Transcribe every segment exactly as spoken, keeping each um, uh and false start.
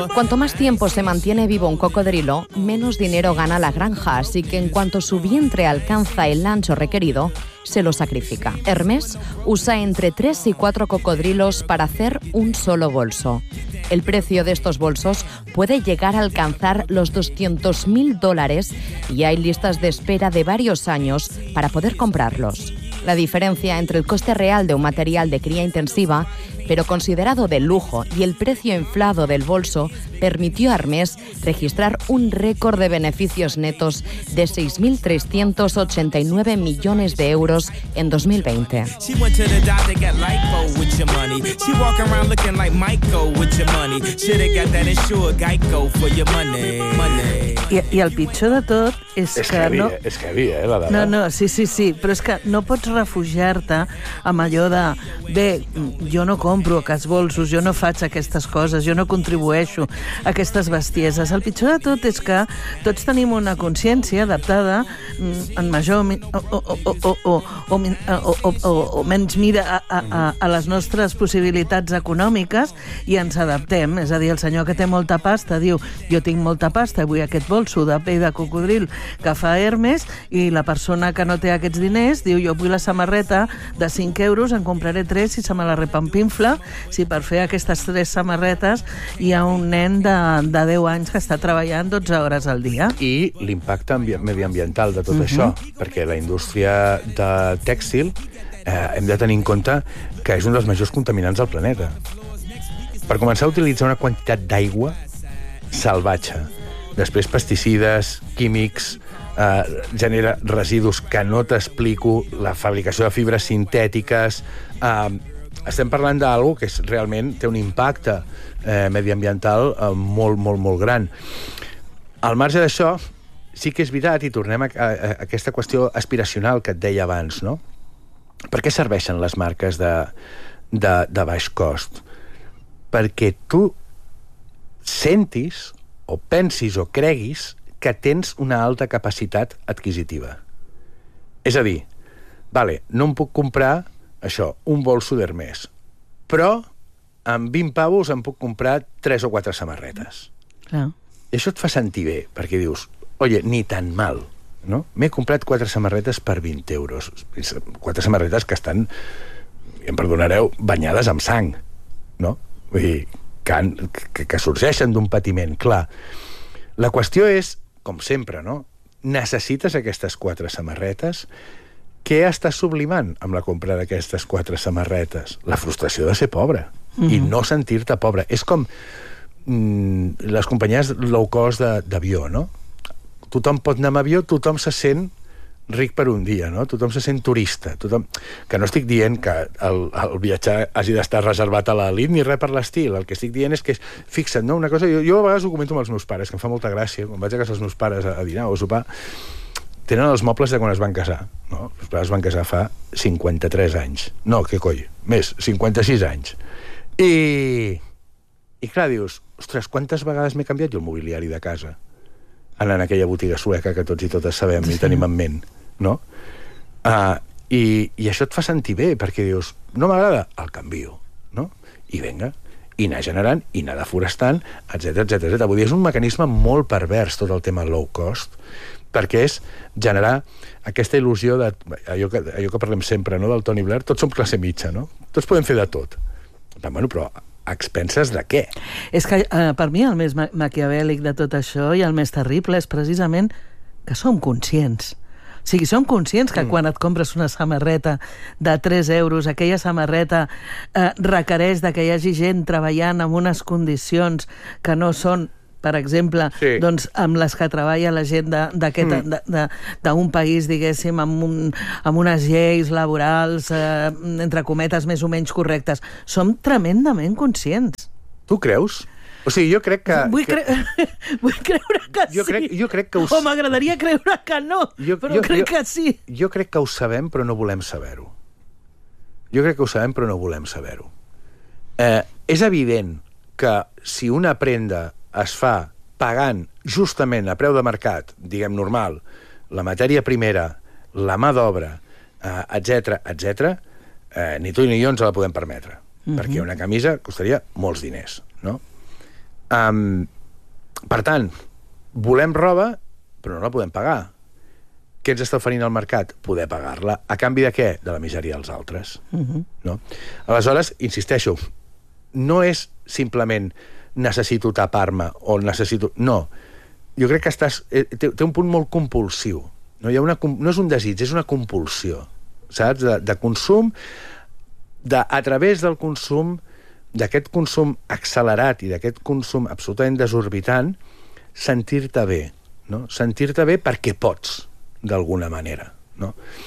Cuanto más tiempo se mantiene vivo un cocodrilo, menos dinero gana la granja, así que en cuanto su vientre alcanza el ancho requerido, se lo sacrifica. Hermès usa entre tres y cuatro cocodrilos para hacer un solo bolso. El precio de estos bolsos puede llegar a alcanzar los doscientos mil dólares y hay listas de espera de varios años para poder comprarlos. La diferencia entre el coste real de un material de cría intensiva, pero considerado de lujo, y el precio inflado del bolso permitió a Hermès registrar un récord de beneficios netos de seis mil trescientos ochenta y nueve millones de euros en dos mil veinte. I, i el pitjor de tot és, és que... heavy, no... és heavy, eh, la dada. No, no, sí, sí, sí, però és que no pots refugiar-te amb allò de bé, jo no compro aquests bolsos, jo no faig aquestes coses, jo no contribueixo a aquestes bestieses. El pitjor de tot és que tots tenim una consciència adaptada en major o, o, o, o, o, o, o, o, o menys mida a, a, a les nostres possibilitats econòmiques i ens adaptem. És a dir, el senyor que té molta pasta diu jo tinc molta pasta, vull aquest bolso de pell de cocodril que fa Hermès, i la persona que no té aquests diners diu jo vull la samarreta de cinc euros, en compraré tres si se me la repampinfla, si per fer aquestes tres samarretes hi ha un nen de, de deu anys que està treballant dotze hores al dia. I l'impacte mediambiental de tot uh-huh. això, perquè la indústria de tèxtil eh, hem de tenir en compte que és un dels majors contaminants del planeta. Per començar a utilitzar una quantitat d'aigua salvatge, després pesticides, químics, eh, genera residus que no t'explico, la fabricació de fibres sintètiques. Eh, estem parlant d'alguna que és, realment té un impacte eh, mediambiental eh, molt, molt, molt gran. Al marge d'això, sí que és veritat, i tornem a, a, a aquesta qüestió aspiracional que et deia abans, no? Per què serveixen les marques de, de, de baix cost? Perquè tu sentis o pensis o creguis que tens una alta capacitat adquisitiva. És a dir, vale, no em puc comprar això, un bolso d'Hermès, però amb vint pavos em puc comprar tres o quatre samarretes. Clar. I això et fa sentir bé, perquè dius, oye, ni tan mal, no? M'he comprat quatre samarretes per vint euros. Quatre samarretes que estan, em perdonareu, banyades amb sang, no? Vull dir, que, que, que sorgeixen d'un patiment, clar. La qüestió és, com sempre, no? Necessites aquestes quatre samarretes. Què estàs sublimant amb la compra d'aquestes quatre samarretes? La frustració de ser pobre mm-hmm. i no sentir-te pobre. És com mm, les companyies low cost d'avió, no? Tothom pot anar amb avió, tothom se sent ric per un dia, no? Tothom se sent turista. Tothom... Que no estic dient que el, el viatjar hagi d'estar reservat a l'elit ni res per l'estil. El que estic dient és que, fixa't, no? Una cosa... Jo, jo a vegades ho comento amb els meus pares, que em fa molta gràcia. Quan vaig a casa dels meus pares a, a dinar o a sopar, tenen els mobles de quan es van casar, no? Els pares es van casar fa cinquanta-tres anys. No, què coi? Més, cinquanta-sis anys. I... I clar, dius, ostres, quantes vegades m'he canviat jo el mobiliari de casa? Anant a aquella botiga sueca que tots i totes sabem i tenim en ment, no? Uh, i, I això et fa sentir bé, perquè dius, no m'agrada, el canvio, no? I vinga, i anar generant, i anar deforestant, etcètera, etcètera, etcètera. Vull dir, és un mecanisme molt pervers, tot el tema low cost, perquè és generar aquesta il·lusió de... Allò que, allò que parlem sempre, no?, del Tony Blair, tots som classe mitja, no? Tots podem fer de tot. Bueno, però a expenses de què? És que eh, per mi el més ma maquiavèlic de tot això i el més terrible és precisament que som conscients. O sigui, som conscients que mm. quan et compres una samarreta de tres euros, aquella samarreta eh, requereix de que hi hagi gent treballant en unes condicions que no són, per exemple, sí. doncs, amb les que treballa la gent d'un mm. país, diguéssim, amb, un, amb unes lleis laborals, eh, entre cometes, més o menys correctes. Som tremendament conscients. Tu creus? O sigui, jo crec que... Vull, cre... que... Vull creure que jo sí. Crec, jo crec que us... O m'agradaria creure que no, jo, però jo, crec jo, que sí. Jo crec que ho sabem, però no volem saber-ho. Jo crec que ho sabem, però no volem saber-ho. Eh, és evident que si una prenda es fa pagant justament a preu de mercat, diguem normal, la matèria primera, la mà d'obra, eh, etcètera, etcètera, eh, ni tu ni jo ens la podem permetre, uh-huh. perquè una camisa costaria molts diners, no? Um, per tant, volem roba, però no la podem pagar. Què ens està oferint el mercat? Poder pagar-la. A canvi de què? De la misèria dels altres. Uh-huh. No? Aleshores, insisteixo, no és simplement necessito tapar-me o necessito... No. Jo crec que estàs... Té, té un punt molt compulsiu. No, Hi ha una, no és un desig, és una compulsió. Saps? De, de consum, de, a través del consum, d'aquest consum accelerat i d'aquest consum absolutament desorbitant, sentir-te bé. No? Sentir-te bé perquè pots, d'alguna manera, no?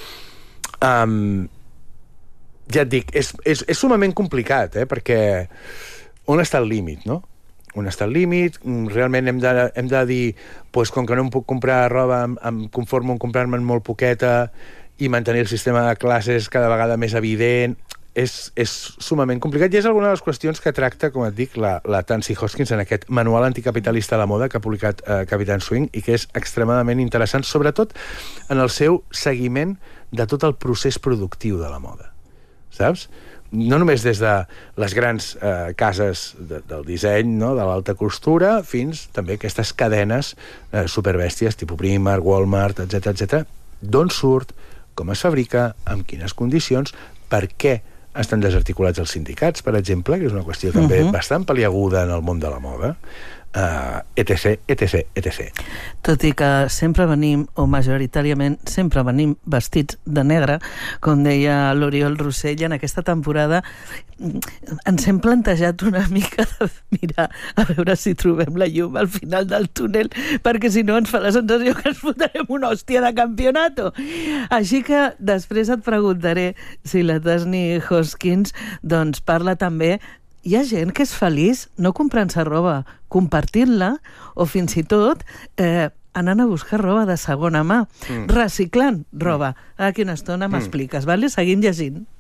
Um, ja et dic, és, és, és sumament complicat, eh? Perquè on està el límit, no? On està el límit? Realment hem de, hem de dir, pues, com que no em puc comprar roba, em, em conformo en comprar-me'n molt poqueta i mantenir el sistema de classes cada vegada més evident. És, és sumament complicat i és alguna de les qüestions que tracta, com et dic, la, la Tansy Hoskins en aquest manual anticapitalista a la moda que ha publicat eh, Capitán Swing i que és extremadament interessant, sobretot en el seu seguiment de tot el procés productiu de la moda. Saps? No només des de les grans eh, cases de, del disseny, no? De l'alta costura, fins també aquestes cadenes eh, superbèsties, tipus Primark, Walmart, etcètera, etcètera. D'on surt, com es fabrica, amb quines condicions, per què estan desarticulats els sindicats, per exemple, que és una qüestió també uh-huh. bastant paliaguda en el món de la moda, uh, etc, etc, etc. Tot i que sempre venim, o majoritàriament sempre venim vestits de negre, com deia l'Oriol Rossell, en aquesta temporada ens hem plantejat una mica de mirar a veure si trobem la llum al final del túnel, perquè si no ens fa la sensació que ens fotrem una hòstia de campionato. Així que després et preguntaré si la Tansy Hoskins doncs parla també. Hi ha gent que és feliç no comprant-se roba, compartint-la o fins i tot eh, anant a buscar roba de segona mà, mm. reciclant roba. Aquí una estona m'expliques, mm. vale? Seguim llegint.